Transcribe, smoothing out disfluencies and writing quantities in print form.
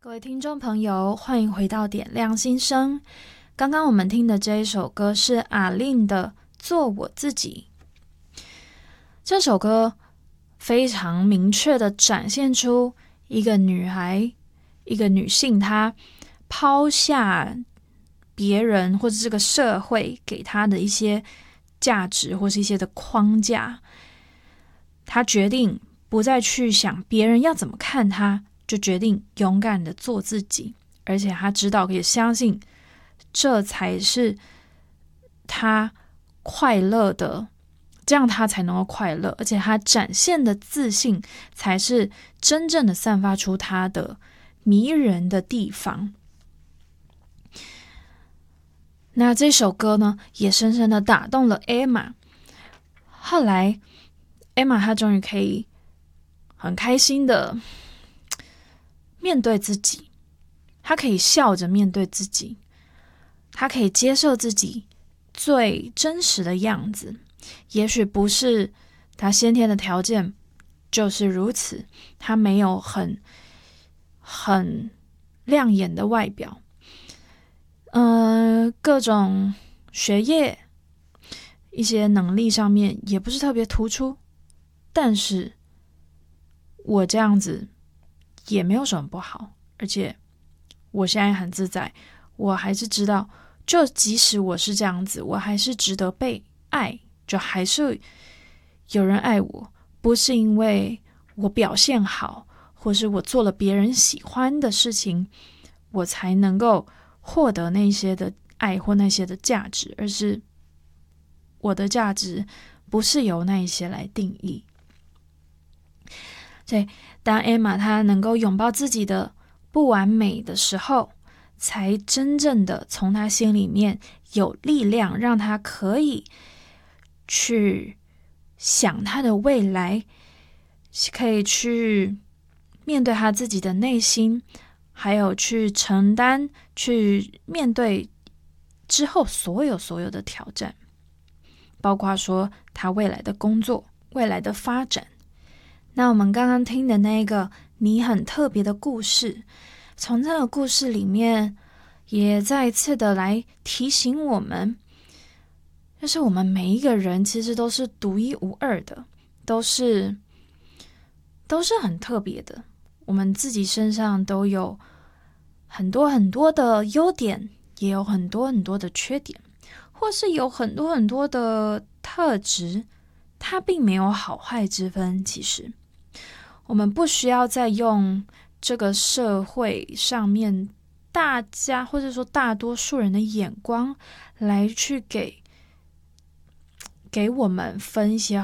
各位听众朋友，欢迎回到点亮心声。刚刚我们听的这一首歌是阿令的《做我自己》。这首歌非常明确的展现出一个女孩、一个女性，她抛下别人或者这个社会给她的一些价值或是一些的框架，她决定不再去想别人要怎么看她，就决定勇敢的做自己，而且他知道也相信这才是他快乐的，这样他才能够快乐，而且他展现的自信才是真正的散发出他的迷人的地方。那这首歌呢，也深深的打动了 Emma。 后来 Emma 她终于可以很开心的面对自己，他可以笑着面对自己，他可以接受自己最真实的样子。也许不是他先天的条件就是如此，他没有很亮眼的外表，各种学业一些能力上面也不是特别突出，但是我这样子也没有什么不好，而且我现在很自在，我还是知道，就即使我是这样子，我还是值得被爱，就还是有人爱我，不是因为我表现好，或是我做了别人喜欢的事情，我才能够获得那些的爱或那些的价值，而是我的价值不是由那一些来定义。所以当 Emma 她能够拥抱自己的不完美的时候，才真正的从她心里面有力量，让她可以去想她的未来，可以去面对她自己的内心，还有去承担，去面对之后所有的挑战，包括说她未来的工作、未来的发展。那我们刚刚听的那个你很特别的故事，从这个故事里面也再一次的来提醒我们，就是我们每一个人其实都是独一无二的，都是很特别的，我们自己身上都有很多的优点，也有很多的缺点，或是有很多的特质，它并没有好坏之分。其实我们不需要再用这个社会上面大家或者说大多数人的眼光来去给我们分一些